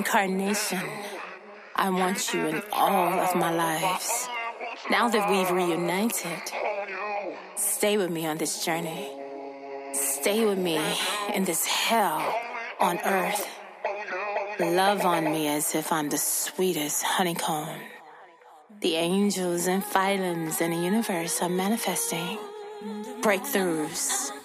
Reincarnation, I want you in all of my lives. Now that we've reunited, stay with me on this journey. Stay with me in this hell on earth. Love on me as if I'm the sweetest honeycomb. The angels and phylums in the universe are manifesting breakthroughs,